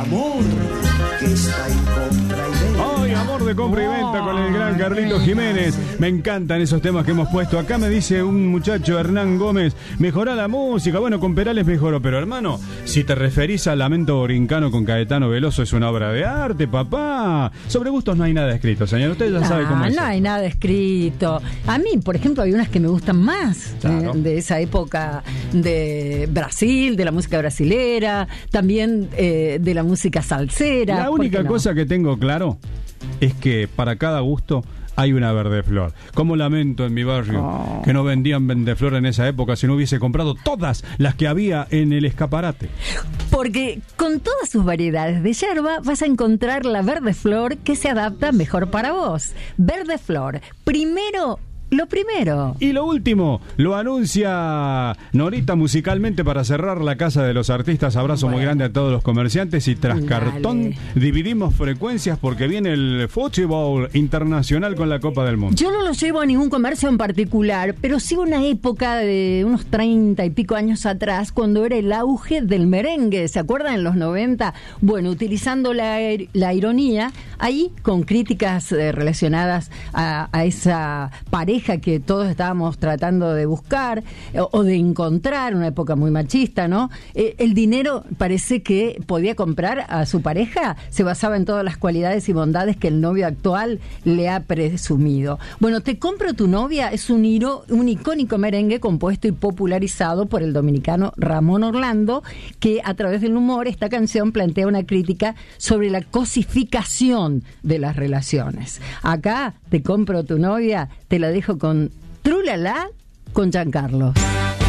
amor que está en compra y venta. ¡Ay, amor de compra y venta con el gran Carlitos Jiménez! Me encantan esos temas que hemos puesto. Acá me dice un muchacho, Hernán Gómez, mejorá la música. Bueno, con Perales mejoró, pero hermano, si te referís al Lamento Borincano con Caetano Veloso, es una obra de arte, papá. Sobre gustos no hay nada escrito, señor. Usted ya sabe cómo es. No hay nada escrito. A mí, por ejemplo, hay unas que me gustan más, claro, de esa época de Brasil, de la música brasilera, también de la música salsera. La única cosa que tengo claro es que para cada gusto hay una Verdeflor. Como lamento en mi barrio que no vendían Verdeflor en esa época, si no hubiese comprado todas las que había en el escaparate. Porque con todas sus variedades de yerba vas a encontrar la Verdeflor que se adapta mejor para vos. Verdeflor, lo primero. Y lo último, lo anuncia Norita musicalmente para cerrar la Casa de los Artistas. Abrazo muy grande a todos los comerciantes y tras cartón dividimos frecuencias porque viene el fútbol internacional con la Copa del Mundo. Yo no lo llevo a ningún comercio en particular, pero sí una época de unos 30 y pico años atrás, cuando era el auge del merengue. ¿Se acuerdan? En los 90. Bueno, utilizando la ironía, ahí con críticas relacionadas a esa pareja que todos estábamos tratando de buscar o de encontrar, una época muy machista, ¿no? El dinero parece que podía comprar a su pareja, se basaba en todas las cualidades y bondades que el novio actual le ha presumido. Bueno, Te compro tu novia es un icónico merengue compuesto y popularizado por el dominicano Ramón Orlando, que a través del humor esta canción plantea una crítica sobre la cosificación de las relaciones. Acá, Te compro tu novia, te la dejo con Trulala con Giancarlo.